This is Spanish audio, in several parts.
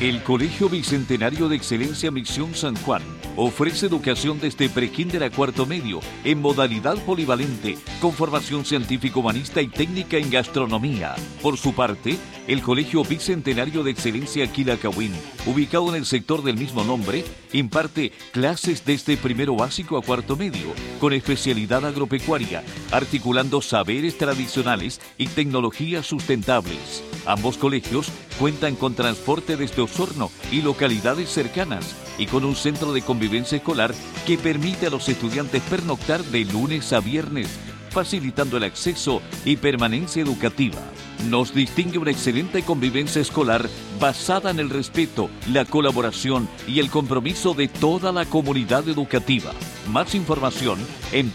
El Colegio Bicentenario de Excelencia Misión San Juan ofrece educación desde prekinder a cuarto medio en modalidad polivalente con formación científico-humanista y técnica en gastronomía. Por su parte, el Colegio Bicentenario de Excelencia Quilacawin, ubicado en el sector del mismo nombre, imparte clases desde primero básico a cuarto medio con especialidad agropecuaria, articulando saberes tradicionales y tecnologías sustentables. Ambos colegios cuentan con transporte desde Osorno y localidades cercanas y con un centro de convivencia escolar que permite a los estudiantes pernoctar de lunes a viernes, facilitando el acceso y permanencia educativa. Nos distingue una excelente convivencia escolar basada en el respeto, la colaboración y el compromiso de toda la comunidad educativa. Más información en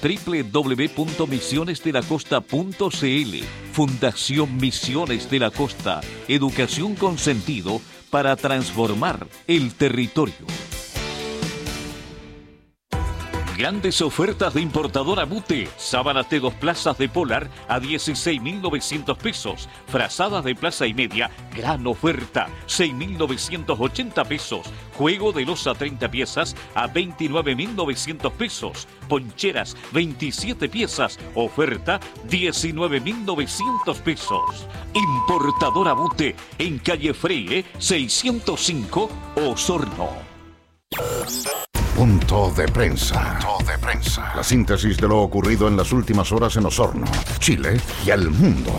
www.misionesdelacosta.cl. Fundación Misiones de la Costa. Educación con sentido para transformar el territorio. Grandes ofertas de importadora Bute. Sábanas de 2 plazas de Polar a 16.900 pesos. Frazadas de plaza y media, gran oferta, 6.980 pesos. Juego de loza 30 piezas a 29.900 pesos. Poncheras 27 piezas, oferta 19.900 pesos. Importadora Bute en calle Freire 605 Osorno. Punto de prensa. La síntesis de lo ocurrido en las últimas horas en Osorno, Chile y el mundo.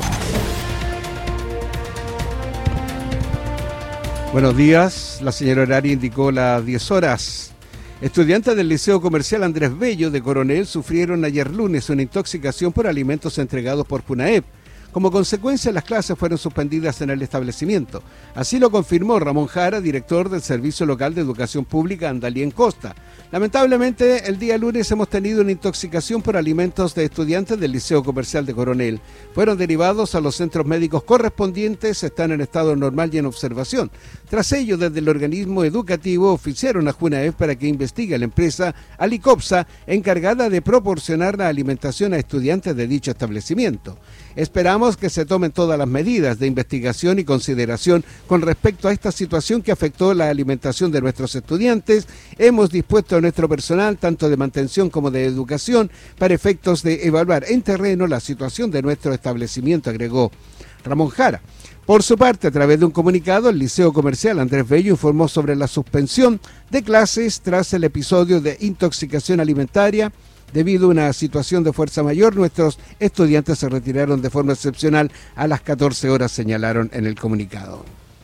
Buenos días, la señora horaria indicó las 10 horas. Estudiantes del Liceo Comercial Andrés Bello de Coronel sufrieron ayer lunes una intoxicación por alimentos entregados por FUNAEP. Como consecuencia, las clases fueron suspendidas en el establecimiento. Así lo confirmó Ramón Jara, director del Servicio Local de Educación Pública Andalí en Costa. Lamentablemente, el día lunes hemos tenido una intoxicación por alimentos de estudiantes del Liceo Comercial de Coronel. Fueron derivados a los centros médicos correspondientes, están en estado normal y en observación. Tras ello, desde el organismo educativo oficiaron a FUNAEP para que investigue a la empresa Alicopsa, encargada de proporcionar la alimentación a estudiantes de dicho establecimiento. Esperamos que se tomen todas las medidas de investigación y consideración con respecto a esta situación que afectó la alimentación de nuestros estudiantes. Hemos dispuesto a nuestro personal, tanto de mantención como de educación, para efectos de evaluar en terreno la situación de nuestro establecimiento, agregó Ramón Jara. Por su parte, a través de un comunicado, el Liceo Comercial Andrés Bello informó sobre la suspensión de clases tras el episodio de intoxicación alimentaria. Debido a una situación de fuerza mayor, nuestros estudiantes se retiraron de forma excepcional a las 14 horas, señalaron en el comunicado.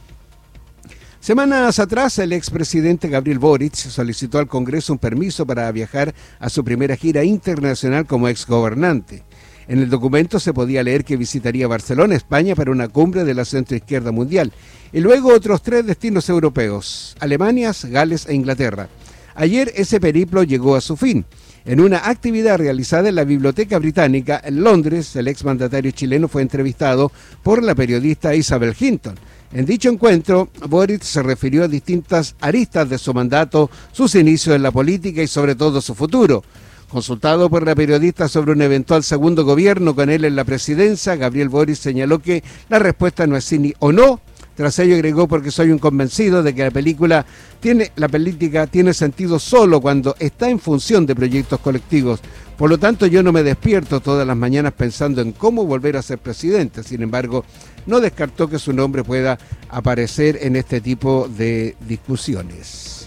Semanas atrás, el expresidente Gabriel Boric solicitó al Congreso un permiso para viajar a su primera gira internacional como exgobernante. En el documento se podía leer que visitaría Barcelona, España, para una cumbre de la centroizquierda mundial, y luego otros 3 destinos europeos: Alemania, Gales e Inglaterra. Ayer ese periplo llegó a su fin. En una actividad realizada en la Biblioteca Británica en Londres, el exmandatario chileno fue entrevistado por la periodista Isabel Hinton. En dicho encuentro, Boric se refirió a distintas aristas de su mandato, sus inicios en la política y sobre todo su futuro. Consultado por la periodista sobre un eventual segundo gobierno con él en la presidencia, Gabriel Boric señaló que la respuesta no es sí ni o no. Tras ello agregó: porque soy un convencido de que la política tiene sentido solo cuando está en función de proyectos colectivos. Por lo tanto, yo no me despierto todas las mañanas pensando en cómo volver a ser presidente. Sin embargo, no descartó que su nombre pueda aparecer en este tipo de discusiones.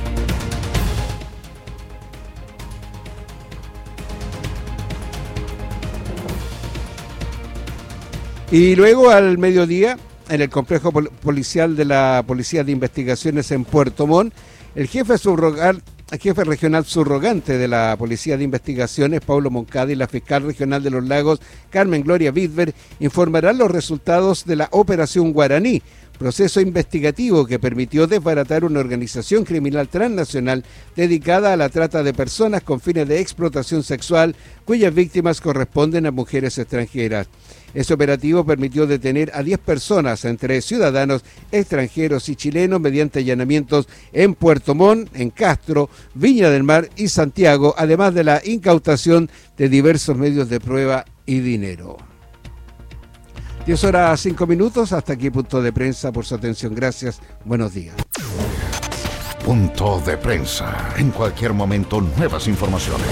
Y luego, al mediodía, en el complejo policial de la Policía de Investigaciones en Puerto Montt, el jefe regional subrogante de la Policía de Investigaciones, Paulo Moncada, y la fiscal regional de Los Lagos, Carmen Gloria Vidver, informarán los resultados de la Operación Guaraní, proceso investigativo que permitió desbaratar una organización criminal transnacional dedicada a la trata de personas con fines de explotación sexual, cuyas víctimas corresponden a mujeres extranjeras. Ese operativo permitió detener a 10 personas, entre ciudadanos extranjeros y chilenos, mediante allanamientos en Puerto Montt, en Castro, Viña del Mar y Santiago, además de la incautación de diversos medios de prueba y dinero. 10:05. Hasta aquí Punto de Prensa. Por su atención, gracias. Buenos días. Punto de Prensa. En cualquier momento, nuevas informaciones.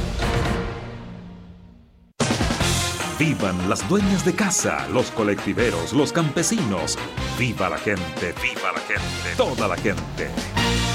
Vivan las dueñas de casa, los colectiveros, los campesinos. Viva la gente, toda la gente.